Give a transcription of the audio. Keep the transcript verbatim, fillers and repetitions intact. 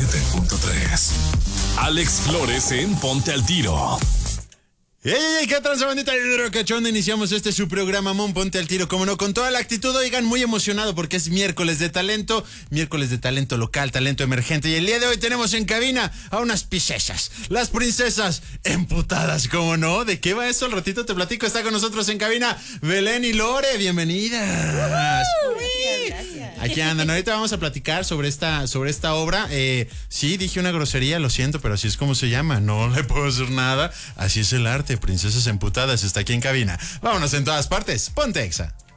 noventa punto tres. Alex Flores en Ponte al Tiro. ¡Ey, ey, ey! ¿Qué tranza, bandita de cachón? Iniciamos este su programa Mon Ponte al Tiro, como no, con toda la actitud. Oigan, muy emocionado porque es miércoles de talento, miércoles de talento local, talento emergente. Y el día de hoy tenemos en cabina a unas princesas, las princesas emputadas, ¿cómo no? ¿De qué va eso? Al ratito te platico. Está con nosotros en cabina Belén y Lore, bienvenidas. Uh-huh. Gracias, gracias. Aquí andan, ahorita vamos a platicar sobre esta, sobre esta obra. Eh, sí, dije una grosería, lo siento, pero así es como se llama. No le puedo decir nada. Así es el arte. Princesas emputadas está aquí en cabina. Vámonos en todas partes. Ponte Exa.